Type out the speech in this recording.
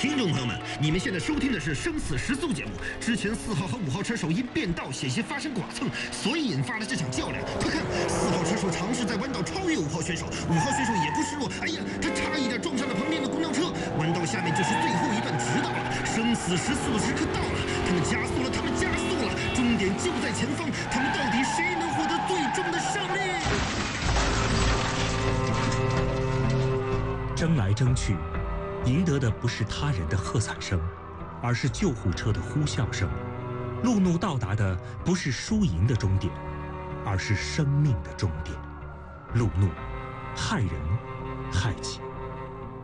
听众朋友们，你们现在收听的是《生死时速》节目。之前4号和5号车手因变道险些发生剐蹭，所以引发了这场较量。快看，4号车手尝试在弯道超越5号选手，5号选手也不示弱，哎呀，他差一点撞上了旁边的公交车。弯道下面就是最后一段直道了，生死时速的时刻到了，他们加速了，他们加速了，终点就在前方，他们到底谁能获得最终的胜利？ 争来争去，赢得的不是他人的喝彩声，而是救护车的呼啸声。路怒到达的不是输赢的终点，而是生命的终点。路怒，害人害己。